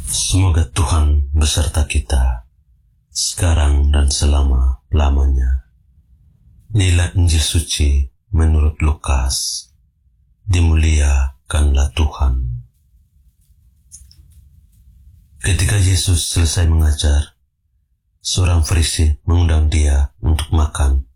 Semoga Tuhan beserta kita, sekarang dan selama-lamanya. Inilah Injil suci menurut Lukas. Dimuliakanlah Tuhan. Ketika Yesus selesai mengajar, seorang Farisi mengundang dia untuk makan